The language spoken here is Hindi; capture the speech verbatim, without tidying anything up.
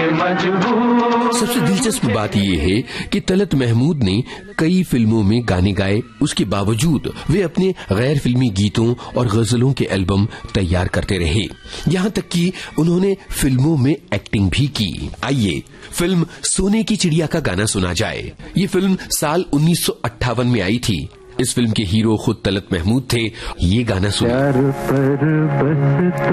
सबसे दिलचस्प बात यह है कि तलत महमूद ने कई फिल्मों में गाने गाए, उसके बावजूद वे अपने गैर फिल्मी गीतों और गजलों के एल्बम तैयार करते रहे। यहाँ तक कि उन्होंने फिल्मों में एक्टिंग भी की। आइए फिल्म सोने की चिड़िया का गाना सुना जाए। ये फिल्म साल उन्नीस सौ अट्ठावन में आई थी। इस फिल्म के हीरो खुद तलत महमूद थे। ये गाना सुना।